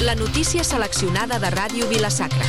La notícia seleccionada de Ràdio Vila-sacra.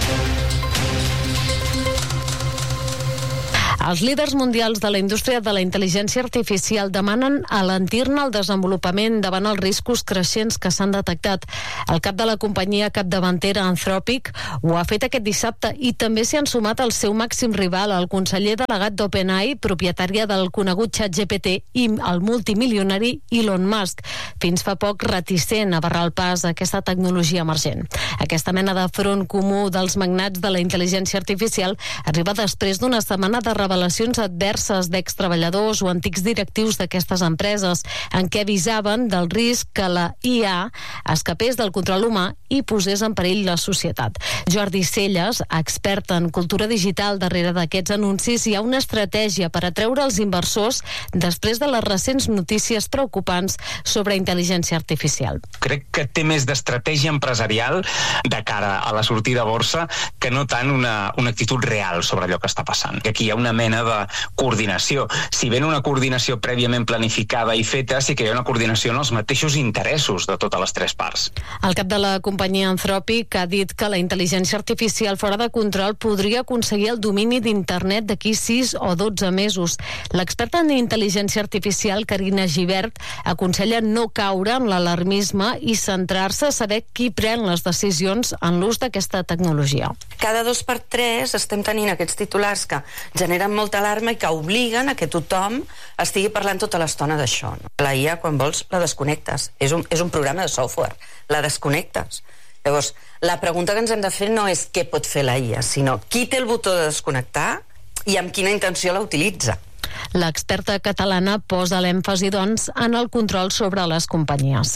Els líders mundials de la indústria de la intel·ligència artificial demanen alentir-ne el desenvolupament davant els riscos creixents que s'han detectat. El cap de la companyia capdavantera Anthropic ho ha fet aquest dissabte i també s'hi han sumat el seu màxim rival, el conseller delegat d'OpenAI, propietària del conegut ChatGPT, i el multimilionari Elon Musk, fins fa poc reticent a barrar el pas a aquesta tecnologia emergent. Aquesta mena de front comú dels magnats de la intel·ligència artificial arriba després d'una setmana de revelacions adverses d'extreballadors o antics directius d'aquestes empreses en què avisaven del risc que la IA escapés del control humà i posés en perill la societat. Jordi Celles, expert en cultura digital darrere d'aquests anuncis, hi ha una estratègia per atreure els inversors després de les recents notícies preocupants sobre intel·ligència artificial. Crec que té més d'estratègia empresarial de cara a la sortida a borsa que no tant una actitud real sobre allò que està passant. Aquí hi ha una mena de coordinació. Si ben una coordinació prèviament planificada i feta, sí que hi ha una coordinació en els mateixos interessos de totes les tres parts. El cap de la companyia Anthropic ha dit que la intel·ligència artificial fora de control podria aconseguir el domini d'internet d'aquí 6 o 12 mesos. L'experta en intel·ligència artificial, Carina Gibert, aconsella no caure en l'alarmisme i centrar-se a saber qui pren les decisions en l'ús d'aquesta tecnologia. Cada 2 per 3 estem tenint aquests titulars que generen molta alarma i que obliguen a que tothom estigui parlant tota l'estona d'això. La IA, quan vols, la desconnectes. És un programa de software. La desconnectes. Llavors, la pregunta que ens hem de fer no és què pot fer la IA, sinó qui té el botó de desconnectar i amb quina intenció la utilitza. L'experta catalana posa l'èmfasi, doncs, en el control sobre les companyies.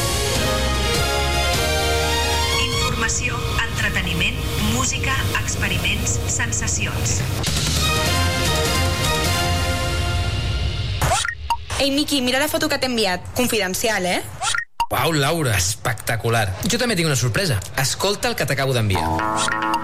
Informació, entreteniment, música, experiments, sensacions. Ei, Miqui, mira la foto que t'he enviat. Confidencial, eh? Uau, Laura, espectacular. Jo també tinc una sorpresa. Escolta el que t'acabo d'enviar.